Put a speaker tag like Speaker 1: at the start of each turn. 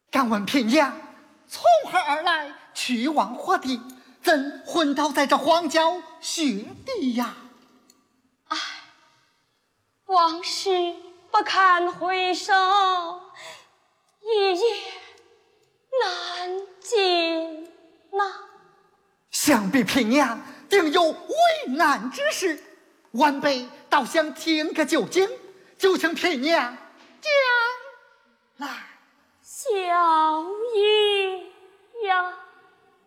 Speaker 1: 敢问平娘从何而来，去往何地？怎昏倒在这荒郊雪地呀？
Speaker 2: 唉，往事不堪回首，一夜难尽呐。
Speaker 1: 想必平娘定有危难之事，晚辈倒想听个究竟，就请平娘讲来。
Speaker 2: 小爷呀，